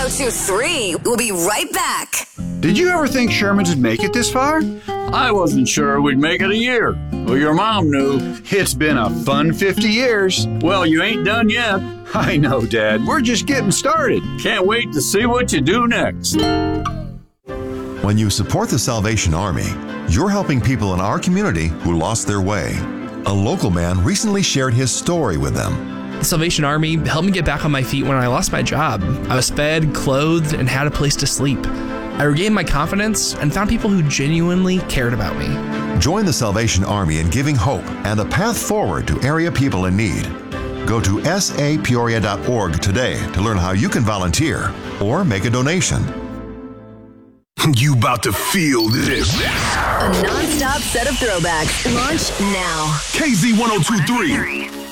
1023. We'll be right back. Did you ever think Sherman's would make it this far? I wasn't sure we'd make it a year. Well, your mom knew. It's been a fun 50 years. Well, you ain't done yet. I know, Dad. We're just getting started. Can't wait to see what you do next. When you support the Salvation Army, you're helping people in our community who lost their way. A local man recently shared his story with them. The Salvation Army helped me get back on my feet when I lost my job. I was fed, clothed, and had a place to sleep. I regained my confidence and found people who genuinely cared about me. Join the Salvation Army in giving hope and a path forward to area people in need. Go to sapeoria.org today to learn how you can volunteer or make a donation. You about to feel this. A non-stop set of throwbacks. Launch now. KZ 1023.